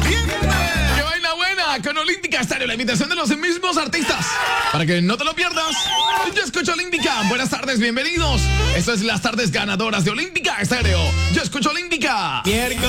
¡Qué vaina buena! Con Olímpica Estéreo, la invitación de los mismos artistas. Para que no te lo pierdas, yo escucho Olímpica. Buenas tardes, bienvenidos. Esto es las tardes ganadoras de Olímpica Estéreo. Yo escucho Olímpica. Miércoles.